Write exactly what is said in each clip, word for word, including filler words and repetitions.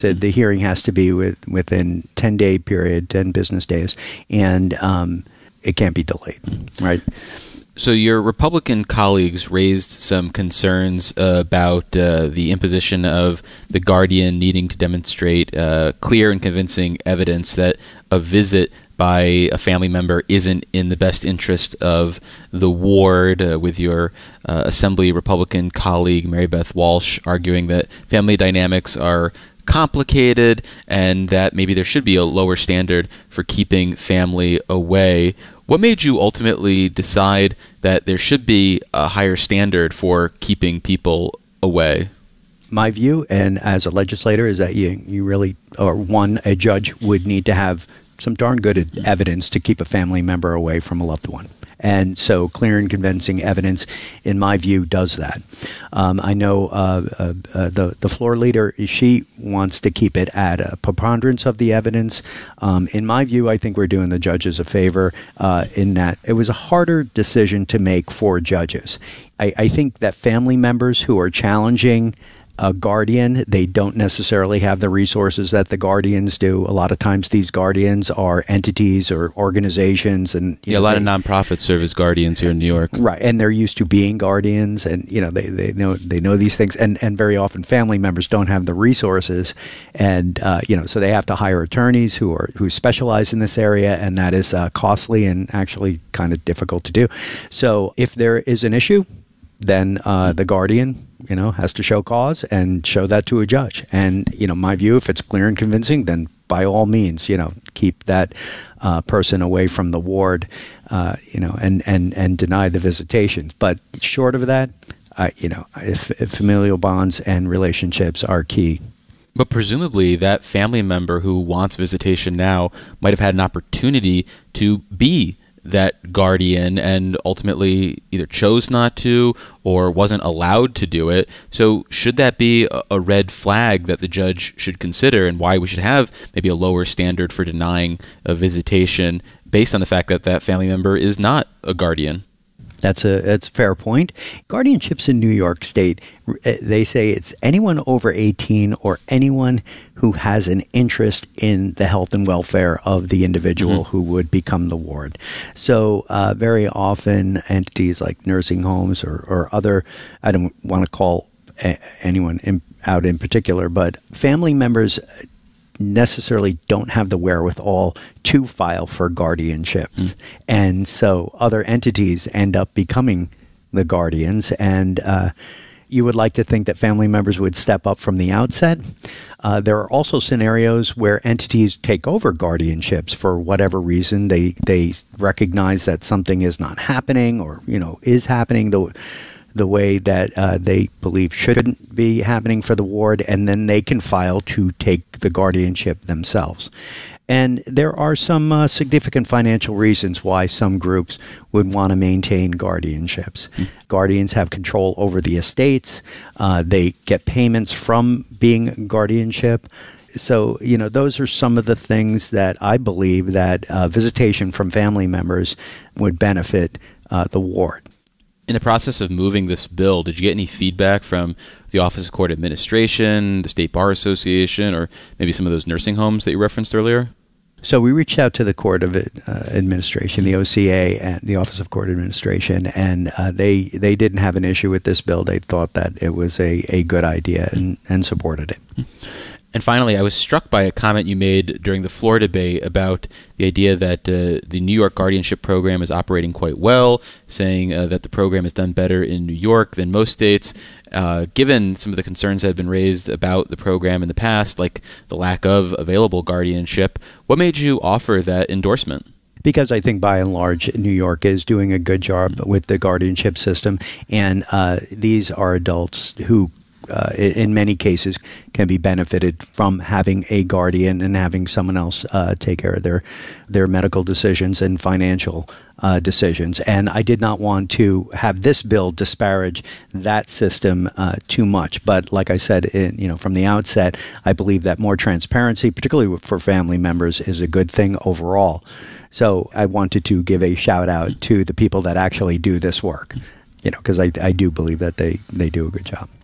The, the hearing has to be with, within ten-day period, ten business days, and um, it can't be delayed, right? So your Republican colleagues raised some concerns uh, about uh, the imposition of the guardian needing to demonstrate uh, clear and convincing evidence that a visit by a family member isn't in the best interest of the ward, uh, with your uh, Assembly Republican colleague Mary Beth Walsh arguing that family dynamics are complicated and that maybe there should be a lower standard for keeping family away. What made you ultimately decide that there should be a higher standard for keeping people away? My view, and as a legislator, is that you, you really, or one, a judge would need to have some darn good evidence to keep a family member away from a loved one. And so clear and convincing evidence, in my view, does that. Um, I know uh, uh, uh, the, the floor leader, she wants to keep it at a preponderance of the evidence. Um, in my view, I think we're doing the judges a favor uh, in that it was a harder decision to make for judges. I, I think that family members who are challenging a guardian, they don't necessarily have the resources that the guardians do. A lot of times these guardians are entities or organizations. and Yeah, know, a lot they, of nonprofits serve as guardians here in New York. Right, and they're used to being guardians, and you know they, they know they know these things, and, and very often family members don't have the resources, and uh, you know so they have to hire attorneys who are who specialize in this area, and that is uh, costly and actually kind of difficult to do. So if there is an issue, then uh, the guardian, you know, has to show cause and show that to a judge. And, you know, my view, if it's clear and convincing, then by all means, you know, keep that uh, person away from the ward, uh, you know, and, and, and deny the visitations. But short of that, uh, you know, if, if familial bonds and relationships are key. But presumably that family member who wants visitation now might have had an opportunity to be that guardian and ultimately either chose not to or wasn't allowed to do it. So should that be a red flag that the judge should consider, and why we should have maybe a lower standard for denying a visitation based on the fact that that family member is not a guardian? That's a that's a fair point. Guardianships in New York State, they say it's anyone over eighteen or anyone who has an interest in the health and welfare of the individual mm-hmm. who would become the ward. So uh, very often entities like nursing homes or, or other, I don't want to call a, anyone in, out in particular, but family members necessarily don't have the wherewithal to file for guardianships. Mm. And so other entities end up becoming the guardians. And uh, you would like to think that family members would step up from the outset. Uh, there are also scenarios where entities take over guardianships for whatever reason. They they recognize that something is not happening or, you know, is happening the the way that uh, they believe shouldn't be happening for the ward, and then they can file to take the guardianship themselves. And there are some uh, significant financial reasons why some groups would want to maintain guardianships. Mm. Guardians have control over the estates. Uh, they get payments from being a guardianship. So, you know, those are some of the things that I believe that uh, visitation from family members would benefit uh, the ward. In the process of moving this bill, did you get any feedback from the Office of Court Administration, the State Bar Association, or maybe some of those nursing homes that you referenced earlier? So we reached out to the Court of uh, Administration, the O C A, and the Office of Court Administration, and uh, they they didn't have an issue with this bill. They thought that it was a, a good idea and, and supported it. And finally, I was struck by a comment you made during the floor debate about the idea that uh, the New York guardianship program is operating quite well, saying uh, that the program has done better in New York than most states. Uh, given some of the concerns that have been raised about the program in the past, like the lack of available guardianship, what made you offer that endorsement? Because I think by and large, New York is doing a good job mm-hmm. with the guardianship system, and uh, these are adults who Uh, in many cases, can be benefited from having a guardian and having someone else uh, take care of their their medical decisions and financial uh, decisions. And I did not want to have this bill disparage that system uh, too much. But like I said, in, you know, from the outset, I believe that more transparency, particularly for family members, is a good thing overall. So I wanted to give a shout out to the people that actually do this work, you know, because I, I do believe that they, they do a good job.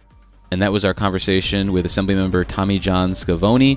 And that was our conversation with Assemblymember Tommy John Scavone